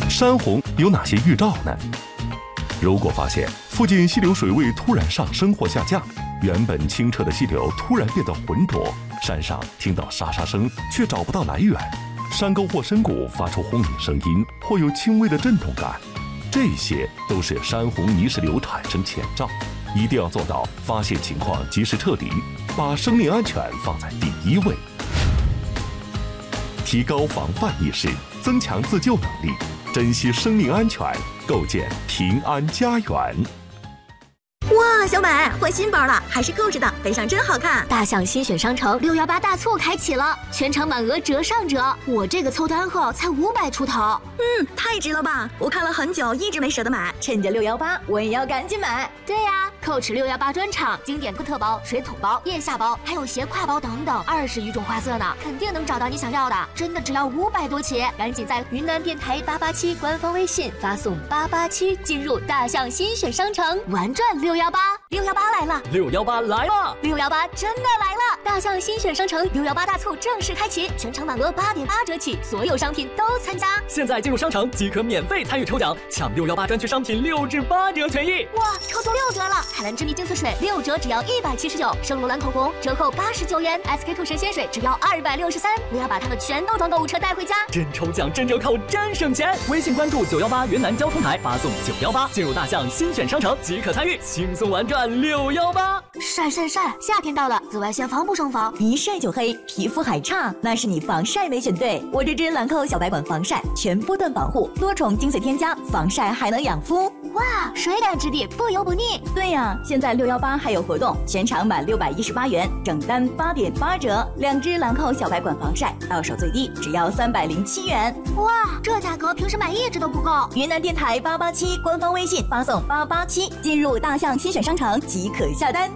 山洪有哪些预兆呢？如果发现附近溪流水位突然上升或下降，原本清澈的溪流突然变得浑浊，山上听到沙沙声却找不到来源，山沟或深谷发出轰鸣声音或有轻微的震动感，这些都是山洪泥石流产生前兆。一定要做到发现情况及时撤离，把生命安全放在第一位。提高防范意识，增强自救能力，珍惜生命安全，构建平安家园。 哇，小买换新包了，还是购置的，背上真好看。 大象新选商城618大促开启了，全场满额折上折，我这个凑单后才500出头。 太值了吧！我看了很久，一直没舍得买，趁着618，我也要赶紧买。 对呀，Coach 618专场，经典特包、水桶包、腋下包，还有斜挎包等等，20余种花色呢，肯定能找到你想要的。真的只要500多起，赶紧在云南电台887官方微信发送887进入大象新选商城，玩转618来了 ，618来了 ，618真的来了！大象新选商城618大促正式开启，全场满额8.8折起，所有商品都参加。 现在进入商城即可免费参与抽奖，抢618专区商品6至8折权益。 哇，抽中6折了！海蓝之谜净色水6折只要179，圣罗兰口红折扣89元，SK2神仙水只要263。我要把它们全都装购物车带回家， 真抽奖真折扣真省钱！微信关注918云南交通台，发送918进入大象新选商城即可参与，轻松玩转618。 晒！夏天到了，紫外线防不胜防， 一晒就黑，皮肤还差，那是你防晒没选对。我这支兰蔻小白管防晒全波段保护，多重精髓添加，防晒还能养肤。 哇，水感质地，不油不腻。 对呀，现在618还有活动，全场满618元，整单8.8折，2支兰蔻小白管防晒，到手最低只要307元。 哇，这价格平时买1支都不够。 云南电台887官方微信发送887进入大象新选商城即可下单。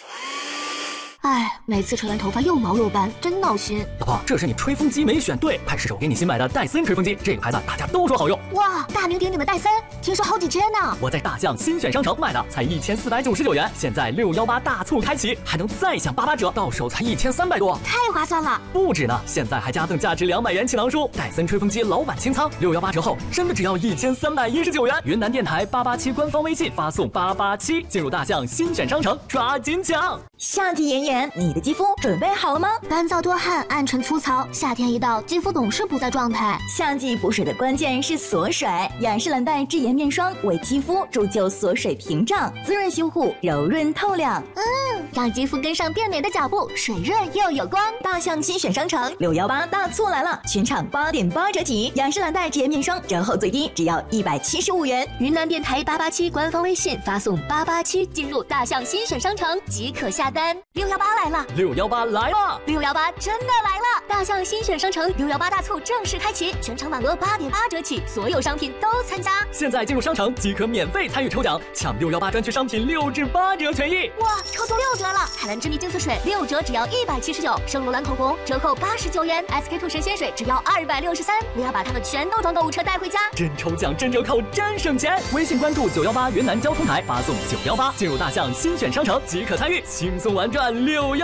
每次吹完头发又毛又斑，真闹心。 老婆，这是你吹风机没选对，快试试我给你新买的戴森吹风机，这个牌子大家都说好用。 哇，大名鼎鼎的戴森，听说好几千呢。 我在大象新选商城买的，才1499元，现在618大促开启，还能再享88折，到手才1300多， 太划算了。 不止呢，现在还加赠价值200元气囊书，戴森吹风机老板清仓，618折后真的只要1319元。云南电台887官方微信发送887进入大象新选商城，抓紧抢！ 夏季炎炎，你的肌肤准备好了吗？ 干燥多汗，暗沉粗糙，夏天一到，肌肤总是不在状态。 夏季补水的关键是锁水，雅诗兰黛智妍面霜为肌肤铸就锁水屏障，滋润修护，柔润透亮。 让肌肤跟上变美的脚步，水润又有光。 大象新选商城618大促来了，全场8.8折起，雅诗兰黛智妍面霜折后最低只要175元。 云南电台887官方微信发送887进入大象新选商城即可下单。618来了 ，618来了 ，618真的来了！大象新选商城618大促正式开启，全场满额8.8折起，所有商品都参加。 现在进入商城即可免费参与抽奖，抢618专区商品6至8折权益。 哇，抽中6折了！海蓝之谜净色水6折只要179，圣罗兰口红折扣89元，SK2神仙水只要263。我要把它们全都装购物车带回家， 真抽奖真折扣真省钱！微信关注918云南交通台，发送918进入大象新选商城即可参与，轻松玩转618。